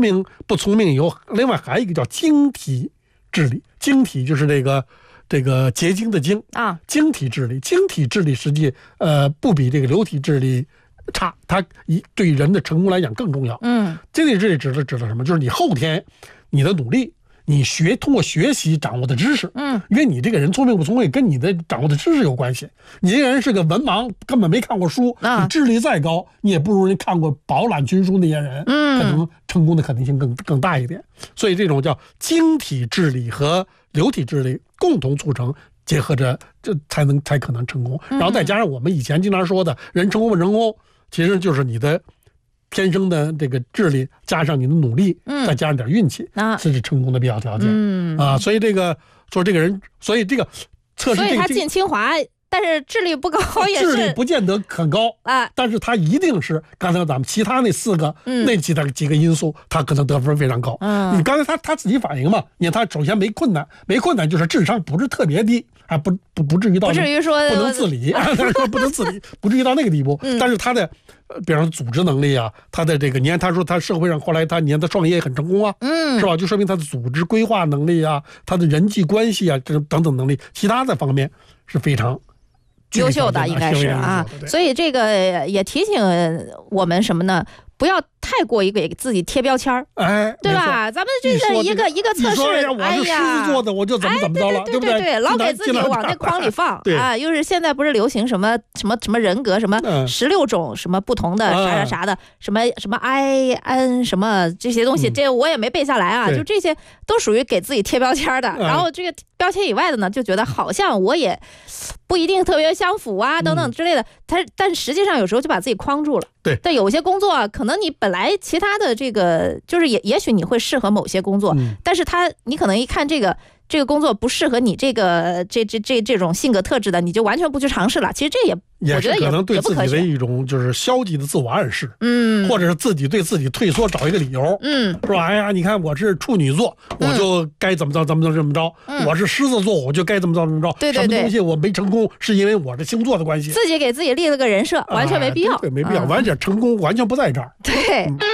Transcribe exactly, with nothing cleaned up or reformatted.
明不聪明以后，另外还有一个叫晶体智力，晶体就是这个这个结晶的晶啊， 晶体智力，晶体智力实际呃不比这个流体智力差，它一对人的成功来讲更重要。 嗯， 晶体智力指的指的什么？就是你后天你的努力。你学通过学习掌握的知识， 嗯， 因为你这个人聪明不聪明跟你的掌握的知识有关系。你这个人是个文盲，根本没看过书， 啊、 你智力再高，你也不如人看过饱览群书那些人， 嗯， 可能成功的可能性更更大一点。所以这种叫晶体智力和流体智力共同促成，结合着这才能才可能成功。然后再加上我们以前经常说的人成功不成功，其实就是你的。天生的这个智力加上你的努力， 嗯、 再加上点运气， 啊， 这是成功的必要条件。 嗯啊，所以这个说这个人，所以这个测试、这个， 所以他进清华，但是智力不高也是， 智力不见得很高啊， 但是他一定是刚才咱们其他那四个、 嗯、 那几个几个因素，他可能得分非常高。 嗯， 你刚才他他自己反映嘛，你看他首先没困难，没困难就是智商不是特别低，还不不不至于到不至于说不能自理，但是说不能自理，不至于到那个地步。 嗯、 但是他的。比方说组织能力啊，他的这个，你看他说他社会上后来他你看他创业也很成功啊， 嗯， 是吧？就说明他的组织规划能力啊，他的人际关系啊，这等等能力，其他的方面是非常优秀的，应该是啊。所以这个也提醒我们什么呢？不要太过于给自己贴标签儿， 哎， 对吧？咱们这是一个一个测试， 哎呀，狮子座的我就怎么怎么着了， 对不对？ 对，老给自己往那筐里放啊。又是现在不是流行什么什么什么人格，什么十六种什么不同的啥啥啥的，什么什么 I N 什么这些东西，这我也没背下来啊。就这些都属于给自己贴标签的。然后这个标签以外的呢，就觉得好像我也不一定特别相符啊，等等之类的。他但实际上有时候就把自己框住了。 对， 但有些工作可能你本来其他的这个就是也也许你会适合某些工作， 嗯、 但是他你可能一看这个这个工作不适合你这个这这这这种性格特质的，你就完全不去尝试了。其实这也也是可能对自己的一种种就是消极的自我暗示， 嗯， 或者是自己对自己退缩找一个理由， 嗯， 是吧？哎呀，你看我是处女座， 嗯、 我就该怎么着怎么着怎么着； 嗯、 我是狮子座，我就该怎么着怎么着。 对对对， 什么东西我没成功，是因为我的星座的关系。 自己给自己立了个人设，完全没必要， 对，没必要，完全成功完全不在这儿。 对。